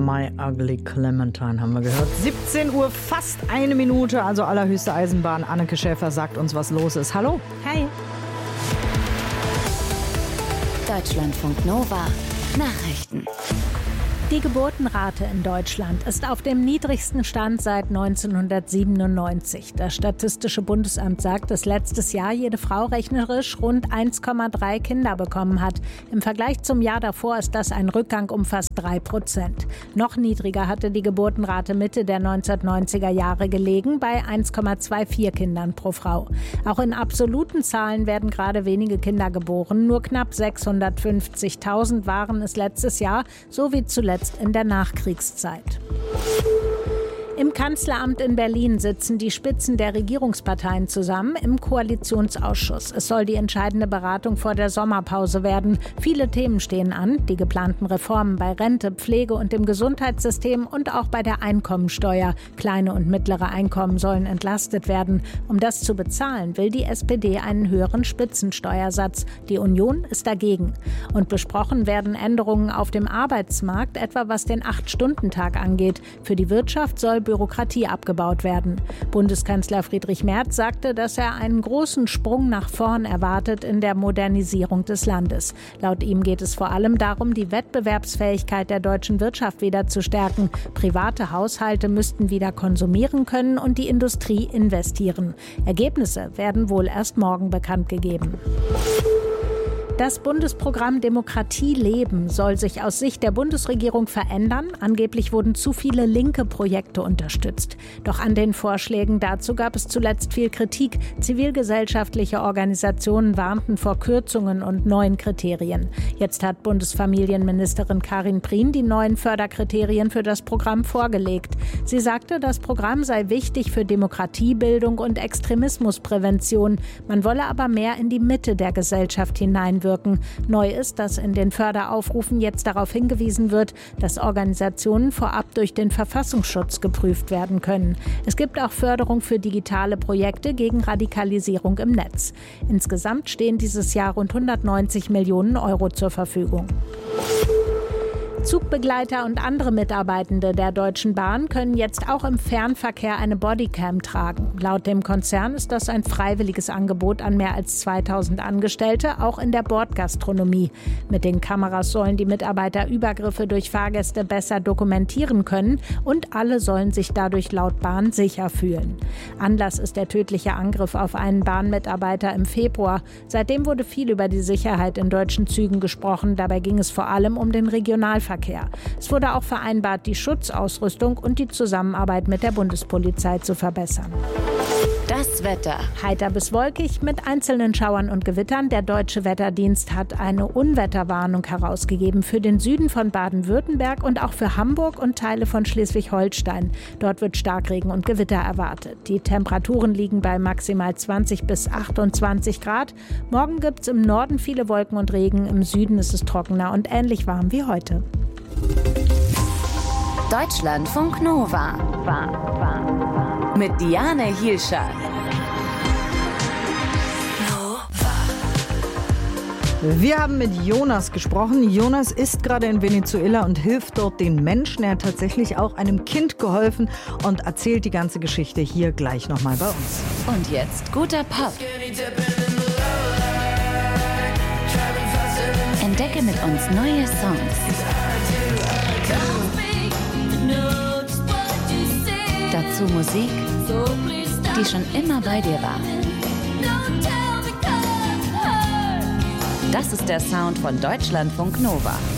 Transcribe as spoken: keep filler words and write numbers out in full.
My Ugly Clementine haben wir gehört. siebzehn Uhr, fast eine Minute, also allerhöchste Eisenbahn. Anneke Schäfer sagt uns, was los ist. Hallo. Hi. Deutschlandfunk Nova. Nachrichten. Die Geburtenrate in Deutschland ist auf dem niedrigsten Stand seit neunzehnhundertsiebenundneunzig. Das Statistische Bundesamt sagt, dass letztes Jahr jede Frau rechnerisch rund eins Komma drei Kinder bekommen hat. Im Vergleich zum Jahr davor ist das ein Rückgang um fast drei Prozent. Noch niedriger hatte die Geburtenrate Mitte der neunzehnhundertneunziger Jahre gelegen, bei eins Komma vierundzwanzig Kindern pro Frau. Auch in absoluten Zahlen werden gerade wenige Kinder geboren. Nur knapp sechshundertfünfzigtausend waren es letztes Jahr, so wie zuletzt in der Nachkriegszeit. Im Kanzleramt in Berlin sitzen die Spitzen der Regierungsparteien zusammen im Koalitionsausschuss. Es soll die entscheidende Beratung vor der Sommerpause werden. Viele Themen stehen an, die geplanten Reformen bei Rente, Pflege und dem Gesundheitssystem und auch bei der Einkommensteuer. Kleine und mittlere Einkommen sollen entlastet werden. Um das zu bezahlen, will die S P D einen höheren Spitzensteuersatz. Die Union ist dagegen. Und besprochen werden Änderungen auf dem Arbeitsmarkt, etwa was den acht-Stunden-Tag angeht. Für die Wirtschaft soll Bürokratie abgebaut werden. Bundeskanzler Friedrich Merz sagte, dass er einen großen Sprung nach vorn erwartet in der Modernisierung des Landes. Laut ihm geht es vor allem darum, die Wettbewerbsfähigkeit der deutschen Wirtschaft wieder zu stärken. Private Haushalte müssten wieder konsumieren können und die Industrie investieren. Ergebnisse werden wohl erst morgen bekannt gegeben. Das Bundesprogramm Demokratie leben soll sich aus Sicht der Bundesregierung verändern. Angeblich wurden zu viele linke Projekte unterstützt. Doch an den Vorschlägen dazu gab es zuletzt viel Kritik. Zivilgesellschaftliche Organisationen warnten vor Kürzungen und neuen Kriterien. Jetzt hat Bundesfamilienministerin Karin Prien die neuen Förderkriterien für das Programm vorgelegt. Sie sagte, das Programm sei wichtig für Demokratiebildung und Extremismusprävention. Man wolle aber mehr in die Mitte der Gesellschaft hineinwirken. Neu ist, dass in den Förderaufrufen jetzt darauf hingewiesen wird, dass Organisationen vorab durch den Verfassungsschutz geprüft werden können. Es gibt auch Förderung für digitale Projekte gegen Radikalisierung im Netz. Insgesamt stehen dieses Jahr rund hundertneunzig Millionen Euro zur Verfügung. Zugbegleiter und andere Mitarbeitende der Deutschen Bahn können jetzt auch im Fernverkehr eine Bodycam tragen. Laut dem Konzern ist das ein freiwilliges Angebot an mehr als zweitausend Angestellte, auch in der Bordgastronomie. Mit den Kameras sollen die Mitarbeiter Übergriffe durch Fahrgäste besser dokumentieren können und alle sollen sich dadurch laut Bahn sicher fühlen. Anlass ist der tödliche Angriff auf einen Bahnmitarbeiter im Februar. Seitdem wurde viel über die Sicherheit in deutschen Zügen gesprochen. Dabei ging es vor allem um den Regionalverkehr. Es wurde auch vereinbart, die Schutzausrüstung und die Zusammenarbeit mit der Bundespolizei zu verbessern. Das Wetter. Heiter bis wolkig mit einzelnen Schauern und Gewittern. Der Deutsche Wetterdienst hat eine Unwetterwarnung herausgegeben für den Süden von Baden-Württemberg und auch für Hamburg und Teile von Schleswig-Holstein. Dort wird Starkregen und Gewitter erwartet. Die Temperaturen liegen bei maximal zwanzig bis achtundzwanzig Grad. Morgen gibt es im Norden viele Wolken und Regen. Im Süden ist es trockener und ähnlich warm wie heute. Deutschlandfunk Nova. War, war, war. Mit Diane Hielscher. Wir haben mit Jonas gesprochen. Jonas ist gerade in Venezuela und hilft dort den Menschen. Er hat tatsächlich auch einem Kind geholfen und erzählt die ganze Geschichte hier gleich nochmal bei uns. Und jetzt guter Pop. Entdecke mit uns neue Songs. Dazu Musik, die schon immer bei dir war. Das ist der Sound von Deutschlandfunk Nova.